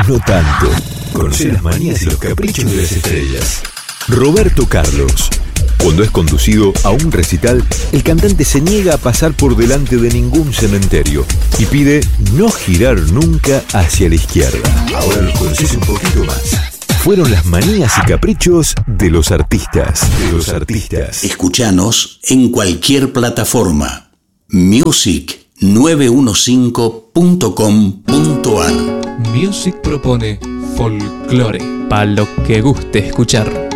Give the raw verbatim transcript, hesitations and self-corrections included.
no tanto. Conoce las manías y los caprichos de las estrellas. Roberto Carlos. Cuando es conducido a un recital, el cantante se niega a pasar por delante de ningún cementerio y pide no girar nunca hacia la izquierda. Ahora los conoces un poquito más. Fueron las manías y caprichos de los artistas. De los artistas. Escuchanos en cualquier plataforma. music nueve cinco punto com punto a r. Music propone folclore, para lo que guste escuchar.